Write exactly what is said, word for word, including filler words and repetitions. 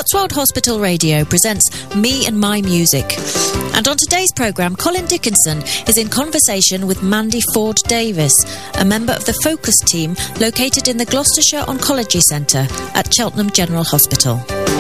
Cotswold Hospital Radio presents Me and My Music. And on today's programme, Colin Dickinson is in conversation with Mandy Ford Davis, a member of the Focus team located in the Gloucestershire Oncology Centre at Cheltenham General Hospital.